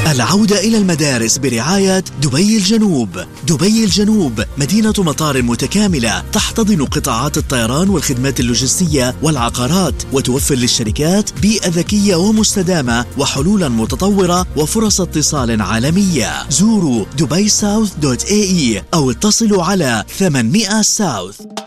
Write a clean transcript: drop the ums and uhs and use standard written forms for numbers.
العودة إلى المدارس برعاية دبي الجنوب. دبي الجنوب مدينة مطار متكاملة تحتضن قطاعات الطيران والخدمات اللوجستية والعقارات، وتوفر للشركات بيئة ذكية ومستدامة وحلولا متطورة وفرص اتصال عالمية. زوروا dubaisouth.ae أو اتصلوا على 800 ساوث.